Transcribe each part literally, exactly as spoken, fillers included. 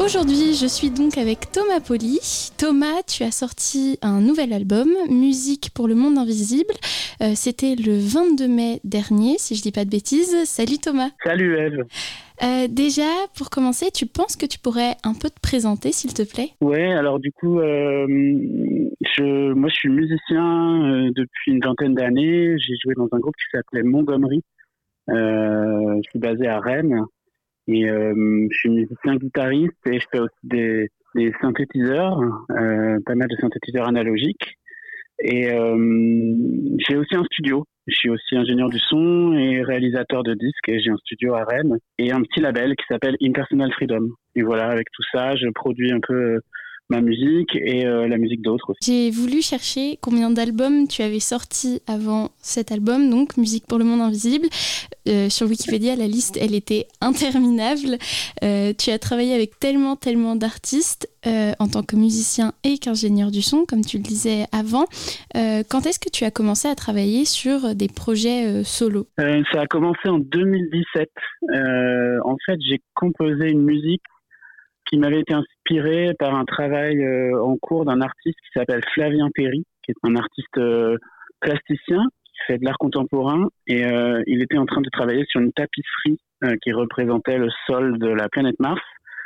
Aujourd'hui, je suis donc avec Thomas Poli. Thomas, tu as sorti un nouvel album, Musique pour le monde invisible. Euh, c'était le vingt-deux mai dernier, si je dis pas de bêtises. Salut Thomas. Salut Eve. Euh, déjà, pour commencer, tu penses que tu pourrais un peu te présenter, s'il te plaît ? Ouais, alors du coup, euh, je, moi je suis musicien euh, depuis une vingtaine d'années. J'ai joué dans un groupe qui s'appelait Montgomery. Euh, je suis basé à Rennes et euh, je suis musicien guitariste et je fais aussi des, des synthétiseurs, euh, pas mal de synthétiseurs analogiques. Et euh, j'ai aussi un studio. Je suis aussi ingénieur du son et réalisateur de disques et j'ai un studio à Rennes et un petit label qui s'appelle Impersonal Freedom. Et voilà, avec tout ça, je produis un peu ma musique et euh, la musique d'autres aussi. J'ai voulu chercher combien d'albums tu avais sortis avant cet album, donc Musique pour le monde invisible. Euh, sur Wikipédia, la liste, elle était interminable. Euh, tu as travaillé avec tellement, tellement d'artistes euh, en tant que musicien et qu'ingénieur du son, comme tu le disais avant. Euh, quand est-ce que tu as commencé à travailler sur des projets euh, solo ? euh, Ça a commencé en deux mille dix-sept. Euh, en fait, j'ai composé une musique qui m'avait été inspirée par un travail euh, en cours d'un artiste qui s'appelle Flavien Perry, qui est un artiste euh, plasticien qui fait de l'art contemporain et euh, il était en train de travailler sur une tapisserie euh, qui représentait le sol de la planète Mars.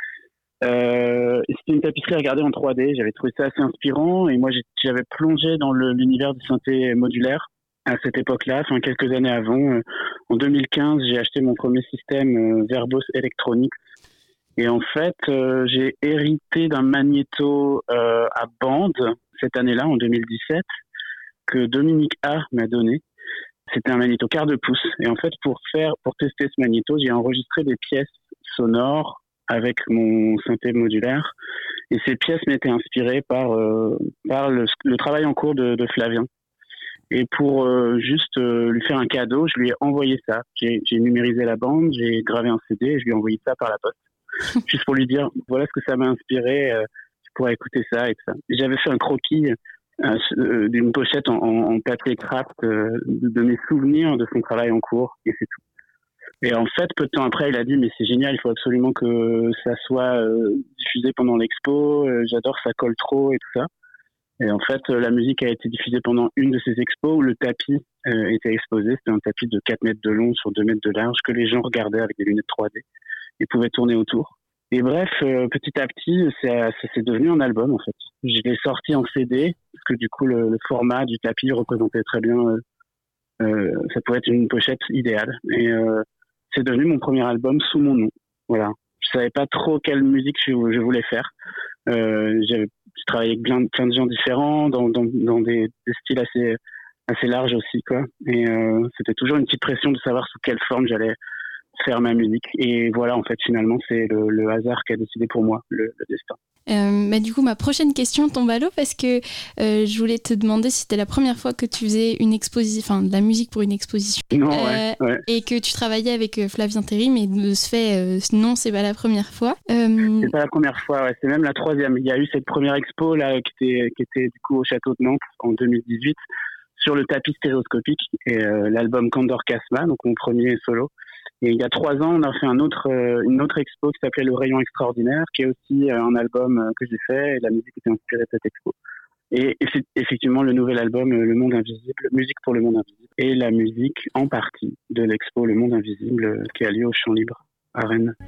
Euh, c'était une tapisserie à regarder en trois D, j'avais trouvé ça assez inspirant et moi j'avais plongé dans le, l'univers du synthé modulaire à cette époque-là, enfin quelques années avant. Euh, en deux mille quinze, j'ai acheté mon premier système euh, Verbos Electronics. Et en fait, euh, j'ai hérité d'un magnéto euh, à bande cette année-là, en deux mille dix-sept, que Dominique A m'a donné. C'était un magnéto quart de pouce. Et en fait, pour faire, pour tester ce magnéto, j'ai enregistré des pièces sonores avec mon synthé modulaire. Et ces pièces m'étaient inspirées par euh, par le, le travail en cours de, de Flavien. Et pour euh, juste euh, lui faire un cadeau, je lui ai envoyé ça. J'ai, j'ai numérisé la bande, j'ai gravé un C D et je lui ai envoyé ça par la poste. Juste pour lui dire, voilà ce que ça m'a inspiré, euh, tu pourrais écouter ça et tout ça. J'avais fait un croquis euh, d'une pochette en, en, en papier craft euh, de, de mes souvenirs de son travail en cours, et c'est tout. Et en fait, peu de temps après, il a dit, mais c'est génial, il faut absolument que ça soit euh, diffusé pendant l'expo, euh, j'adore, ça colle trop et tout ça. Et en fait, euh, la musique a été diffusée pendant une de ces expos où le tapis euh, était exposé. C'était un tapis de quatre mètres de long sur deux mètres de large que les gens regardaient avec des lunettes trois D. Ils pouvaient tourner autour. Et bref, euh, petit à petit, c'est, c'est, c'est devenu un album, en fait. Je l'ai sorti en C D, parce que du coup, le, le format du tapis représentait très bien, euh, euh, ça pouvait être une pochette idéale. Et euh, c'est devenu mon premier album sous mon nom. Voilà. Je savais pas trop quelle musique je, je voulais faire. Euh, j'avais j'ai travaillé avec plein, plein de gens différents, dans, dans, dans des, des styles assez, assez larges aussi, quoi. Et euh, c'était toujours une petite pression de savoir sous quelle forme j'allais faire ma musique. Et voilà, en fait, finalement, c'est le, le hasard qui a décidé pour moi, le, le destin. Euh, bah, du coup, ma prochaine question tombe à l'eau parce que euh, je voulais te demander si c'était la première fois que tu faisais une exposition, enfin de la musique pour une exposition. Non, euh, ouais, ouais. Et que tu travaillais avec euh, Flavien Perry, mais de ce fait, euh, non, c'est pas la première fois. Euh... C'est pas la première fois, ouais, c'est même la troisième. Il y a eu cette première expo là qui était, qui était du coup au château de Nantes en deux mille dix-huit sur le tapis stéréoscopique et euh, l'album Candor Casma, donc mon premier solo. Et il y a trois ans, on a fait un autre, euh, une autre expo qui s'appelait Le Rayon Extraordinaire, qui est aussi euh, un album euh, que j'ai fait, et la musique était inspirée de cette expo. Et, et c'est effectivement le nouvel album euh, Le Monde Invisible, Musique pour le Monde Invisible, et la musique en partie de l'expo Le Monde Invisible euh, qui a lieu au Champ Libre à Rennes.